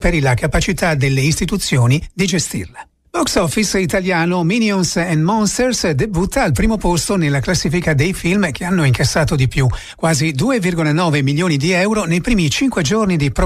superi la capacità delle istituzioni di gestirla. Box office italiano, Minions and Monsters debutta al primo posto nella classifica dei film che hanno incassato di più, quasi 2,9 milioni di euro nei primi 5 giorni di